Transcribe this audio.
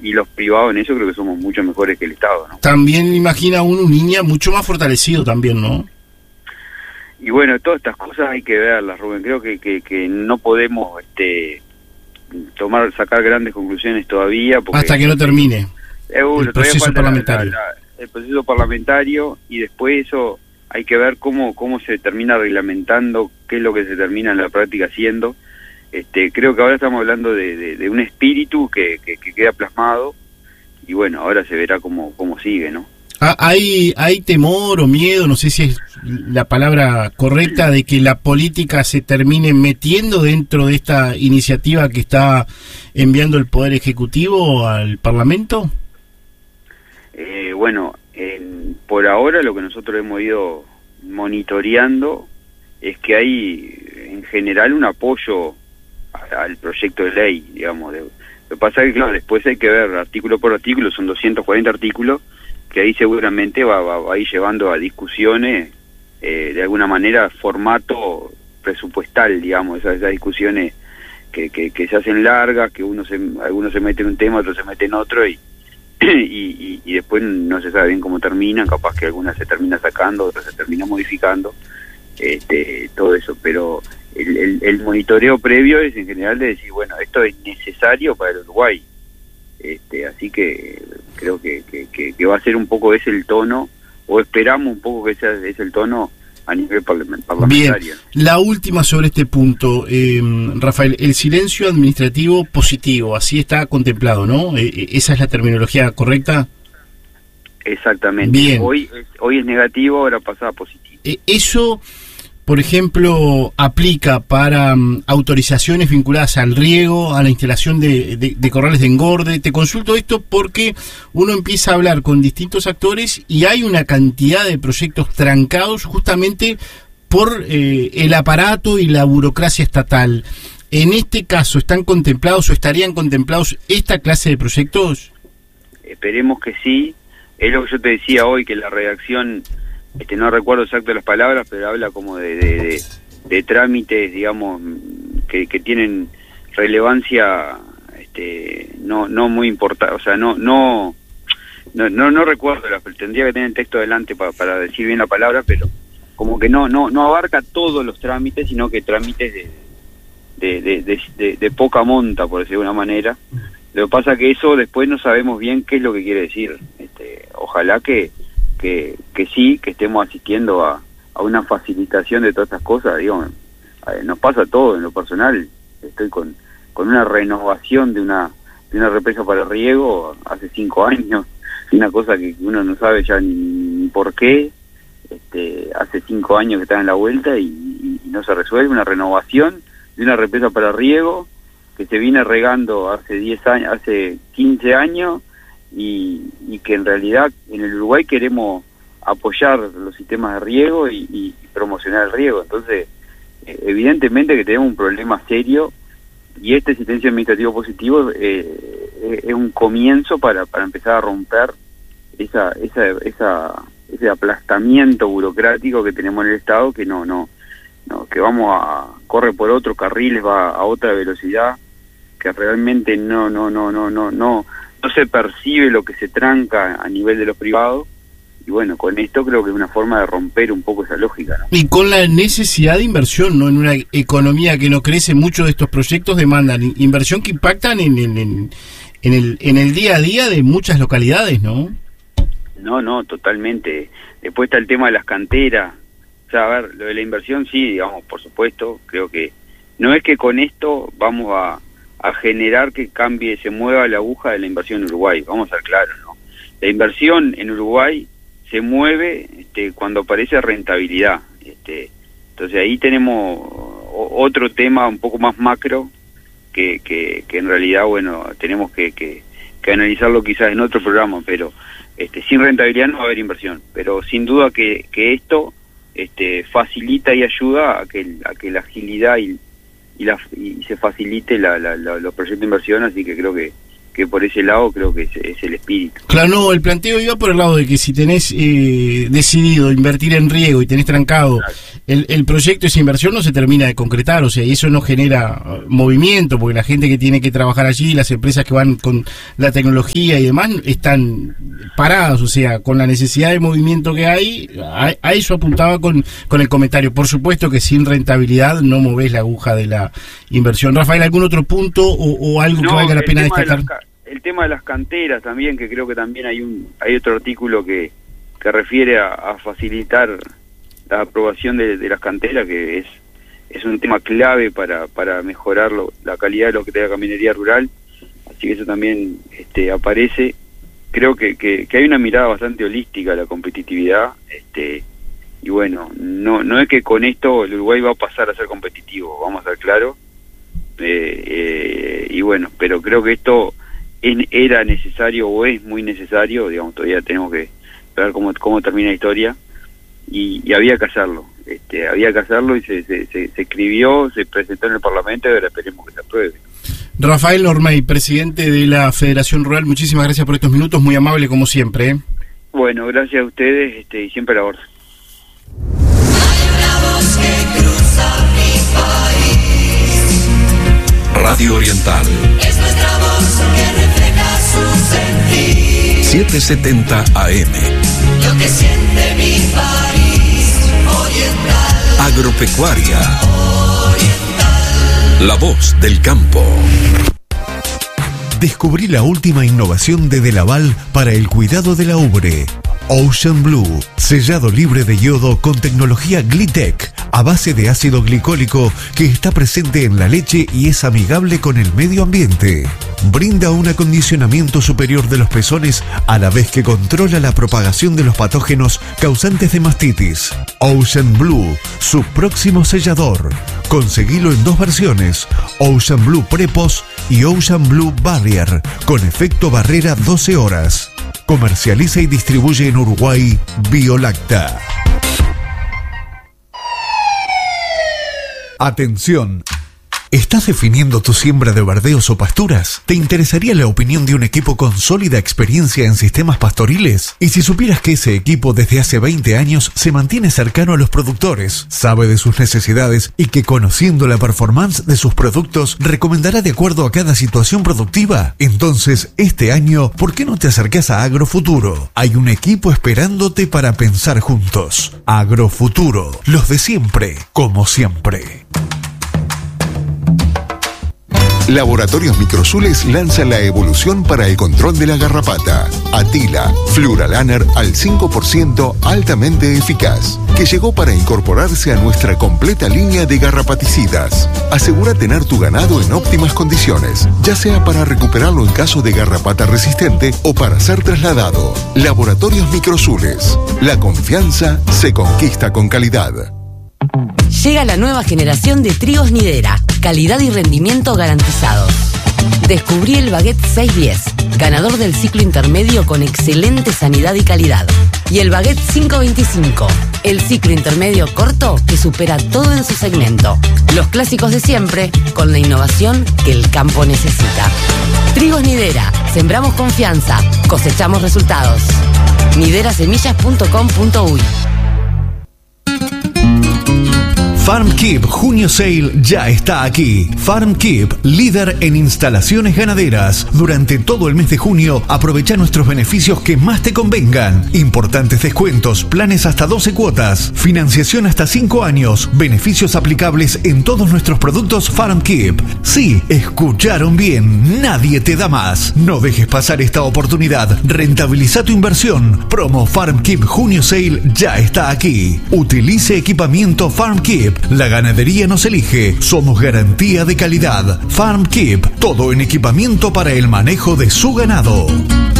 y los privados en eso creo que somos mucho mejores que el Estado, ¿no? También imagina uno un niña mucho más fortalecido también, ¿no? Y bueno, todas estas cosas hay que verlas, Rubén. Creo que no podemos sacar grandes conclusiones todavía. Porque hasta que no termine el proceso parlamentario. El proceso parlamentario, y después eso hay que ver cómo se termina reglamentando, qué es lo que se termina en la práctica haciendo. Creo que ahora estamos hablando de un espíritu que queda plasmado, y bueno, ahora se verá cómo sigue, ¿no? ¿Hay temor o miedo, no sé si es la palabra correcta, de que la política se termine metiendo dentro de esta iniciativa que está enviando el Poder Ejecutivo al Parlamento? Bueno, por ahora lo que nosotros hemos ido monitoreando es que hay en general un apoyo al proyecto de ley, digamos. Lo que pasa es que, claro, después hay que ver artículo por artículo, son 240 artículos, que ahí seguramente va a ir llevando a discusiones, de alguna manera, formato presupuestal, digamos, esas discusiones que se hacen largas, que algunos se mete en un tema, otros se mete en otro, y después no se sabe bien cómo terminan, capaz que algunas se termina sacando, otras se termina modificando, todo eso, pero el monitoreo previo es en general de decir, bueno, esto es necesario para el Uruguay, así que creo que va a ser un poco ese el tono, o esperamos un poco que ese es el tono a nivel parlamentario. Bien, la última sobre este punto, Rafael, el silencio administrativo positivo, así está contemplado, ¿no? ¿Esa es la terminología correcta? Exactamente. Bien. Hoy es negativo, ahora pasa a positivo. Eso, por ejemplo, aplica para autorizaciones vinculadas al riego, a la instalación de corrales de engorde. Te consulto esto porque uno empieza a hablar con distintos actores y hay una cantidad de proyectos trancados justamente por el aparato y la burocracia estatal. En este caso, ¿están contemplados o estarían contemplados esta clase de proyectos? Esperemos que sí. Es lo que yo te decía hoy, que la redacción... no recuerdo exacto las palabras, pero habla como de trámites, digamos, que tienen relevancia, no muy importante, o sea, no recuerdo, tendría que tener el texto adelante para decir bien la palabra, pero como que no abarca todos los trámites, sino que trámites de poca monta, por decirlo de una manera. Lo que pasa es que eso después no sabemos bien qué es lo que quiere decir. Ojalá que sí, que estemos asistiendo a una facilitación de todas estas cosas. Digo, nos pasa todo en lo personal. Estoy con una renovación de una represa para riego hace 5 años, una cosa que uno no sabe ya ni por qué. Hace 5 años que está en la vuelta y no se resuelve. Una renovación de una represa para riego que se viene regando hace 10 años, hace 15 años, y que en realidad en el Uruguay queremos apoyar los sistemas de riego y promocionar el riego. Entonces, evidentemente que tenemos un problema serio, y este silencio administrativo positivo es un comienzo para empezar a romper ese aplastamiento burocrático que tenemos en el Estado, que que corre por otros carriles, va a otra velocidad, que realmente no se percibe lo que se tranca a nivel de los privados. Y bueno, con esto creo que es una forma de romper un poco esa lógica, ¿no? Y con la necesidad de inversión, ¿no? En una economía que no crece, muchos de estos proyectos demandan inversión que impactan en el día a día de muchas localidades, ¿no? No, totalmente. Después está el tema de las canteras. O sea, a ver, lo de la inversión sí, digamos, por supuesto, creo que no es que con esto vamos a generar que cambie, se mueva la aguja de la inversión en Uruguay, vamos a ser claros, ¿no? La inversión en Uruguay se mueve cuando aparece rentabilidad. Entonces ahí tenemos otro tema un poco más macro que en realidad, bueno, tenemos que analizarlo quizás en otro programa, pero sin rentabilidad no va a haber inversión, pero sin duda que esto facilita y ayuda a que la agilidad y se facilite los proyectos de inversión, así que creo que por ese lado creo que es el espíritu. Claro, no, el planteo iba por el lado de que si tenés decidido invertir en riego y tenés trancado el proyecto, esa inversión no se termina de concretar, o sea, y eso no genera movimiento, porque la gente que tiene que trabajar allí, las empresas que van con la tecnología y demás, están paradas, o sea, con la necesidad de movimiento que hay, a eso apuntaba con el comentario. Por supuesto que sin rentabilidad no movés la aguja de la inversión. Rafael, ¿algún otro punto o algo que valga la pena destacar? El tema de las canteras también, que creo que también hay otro artículo que refiere a facilitar la aprobación de las canteras, que es un tema clave para mejorar la calidad de lo que te da la caminería rural, así que eso también aparece. Creo que hay una mirada bastante holística a la competitividad, y bueno, no es que con esto el Uruguay va a pasar a ser competitivo, vamos a ser claros, y bueno, pero creo que esto era necesario o es muy necesario, digamos, todavía tenemos que ver cómo termina la historia, y había que hacerlo, y se escribió, se presentó en el Parlamento, y ahora esperemos que se apruebe. Rafael Normey, presidente de la Federación Rural, muchísimas gracias por estos minutos, muy amable como siempre, ¿eh? Bueno, gracias a ustedes, y siempre a la orden. Radio Oriental es nuestra voz que refleja su sentir. 770 AM. Lo que siente mi país oriental. Agropecuaria. Oriental. La voz del campo. Descubrí la última innovación de Delaval para el cuidado de la ubre. Ocean Blue, sellado libre de yodo con tecnología Glitec, a base de ácido glicólico que está presente en la leche y es amigable con el medio ambiente. Brinda un acondicionamiento superior de los pezones a la vez que controla la propagación de los patógenos causantes de mastitis. Ocean Blue, su próximo sellador. Conseguilo en 2 versiones, Ocean Blue Prepos y Ocean Blue Barrier, con efecto barrera 12 horas. Comercializa y distribuye en Uruguay Biolacta. Atención. ¿Estás definiendo tu siembra de verdeos o pasturas? ¿Te interesaría la opinión de un equipo con sólida experiencia en sistemas pastoriles? Y si supieras que ese equipo desde hace 20 años se mantiene cercano a los productores, sabe de sus necesidades y que conociendo la performance de sus productos recomendará de acuerdo a cada situación productiva? Entonces, este año, ¿por qué no te acercás a Agrofuturo? Hay un equipo esperándote para pensar juntos. Agrofuturo, los de siempre, como siempre. Laboratorios Microsules lanza la evolución para el control de la garrapata. Atila, Fluralaner al 5% altamente eficaz, que llegó para incorporarse a nuestra completa línea de garrapaticidas. Asegura tener tu ganado en óptimas condiciones, ya sea para recuperarlo en caso de garrapata resistente o para ser trasladado. Laboratorios Microsules. La confianza se conquista con calidad. Llega la nueva generación de trigos Nidera, calidad y rendimiento garantizados. Descubrí el Baguette 610, ganador del ciclo intermedio con excelente sanidad y calidad. Y el Baguette 525, el ciclo intermedio corto que supera todo en su segmento. Los clásicos de siempre, con la innovación que el campo necesita. Trigos Nidera, sembramos confianza, cosechamos resultados. niderasemillas.com.uy. FarmKeep Junio Sale ya está aquí. FarmKeep, líder en instalaciones ganaderas. Durante todo el mes de junio, aprovecha nuestros beneficios que más te convengan. Importantes descuentos, planes hasta 12 cuotas, financiación hasta 5 años, beneficios aplicables en todos nuestros productos FarmKeep. Sí, escucharon bien, nadie te da más. No dejes pasar esta oportunidad. Rentabiliza tu inversión. Promo FarmKeep Junio Sale ya está aquí. Utilice equipamiento FarmKeep. La ganadería nos elige. Somos garantía de calidad. FarmKeep, todo en equipamiento para el manejo de su ganado.